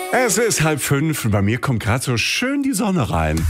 Es ist 4:30 und bei mir kommt gerade so schön die Sonne rein.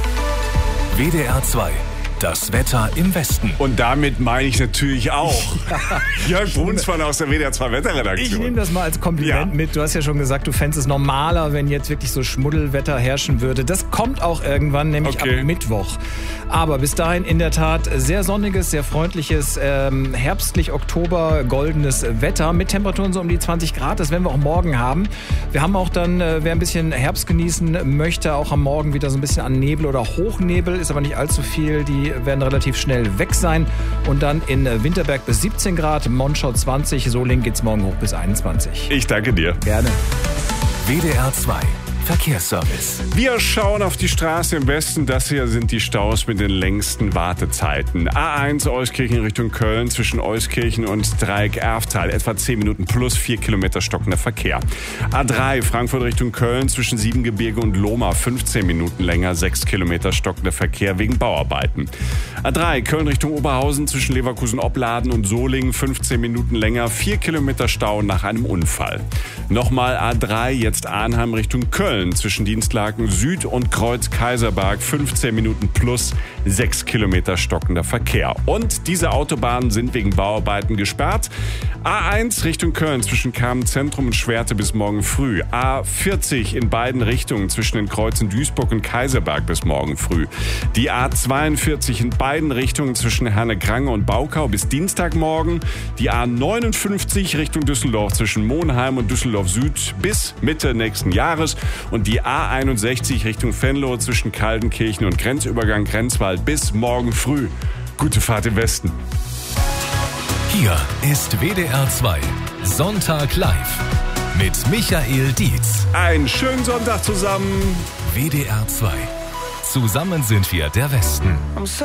WDR 2. Das Wetter im Westen. Und damit meine ich natürlich auch Jörg Brunsmann aus der WDR 2 Wetterredaktion. Ich nehme das mal als Kompliment mit. Du hast ja schon gesagt, du fändest es normaler, wenn jetzt wirklich so Schmuddelwetter herrschen würde. Das kommt auch irgendwann, nämlich ab Mittwoch. Aber bis dahin in der Tat sehr sonniges, sehr freundliches, herbstlich Oktober, goldenes Wetter mit Temperaturen so um die 20 Grad. Das werden wir auch morgen haben. Wir haben auch dann, wer ein bisschen Herbst genießen möchte, auch am Morgen wieder so ein bisschen an Nebel oder Hochnebel. Ist aber nicht allzu viel. Die werden relativ schnell weg sein. Und dann in Winterberg bis 17 Grad, Monschau 20, Solingen geht's morgen hoch bis 21. Ich danke dir. Gerne. WDR 2. Verkehrsservice. Wir schauen auf die Straße im Westen. Das hier sind die Staus mit den längsten Wartezeiten. A1 Euskirchen Richtung Köln zwischen Euskirchen und Dreieck-Erftal. Etwa 10 Minuten plus 4 Kilometer stockender Verkehr. A3 Frankfurt Richtung Köln zwischen Siebengebirge und Lohmar. 15 Minuten länger, 6 Kilometer stockender Verkehr wegen Bauarbeiten. A3 Köln Richtung Oberhausen zwischen Leverkusen-Opladen und Solingen. 15 Minuten länger, 4 Kilometer Stau nach einem Unfall. Nochmal A3 jetzt Arnheim Richtung Köln. Zwischen Dienstlaken Süd und Kreuz Kaiserberg 15 Minuten plus 6 Kilometer stockender Verkehr. Und diese Autobahnen sind wegen Bauarbeiten gesperrt. A1 Richtung Köln zwischen Kamenz-Zentrum und Schwerte bis morgen früh. A40 in beiden Richtungen zwischen den Kreuzen Duisburg und Kaiserberg bis morgen früh. Die A42 in beiden Richtungen zwischen Herne-Grange und Baukau bis Dienstagmorgen. Die A59 Richtung Düsseldorf zwischen Monheim und Düsseldorf Süd bis Mitte nächsten Jahres. Und die A61 Richtung Venlo zwischen Kaltenkirchen und Grenzübergang Grenzwald bis morgen früh. Gute Fahrt im Westen. Hier ist WDR 2. Sonntag live. Mit Michael Dietz. Einen schönen Sonntag zusammen. WDR 2. Zusammen sind wir der Westen.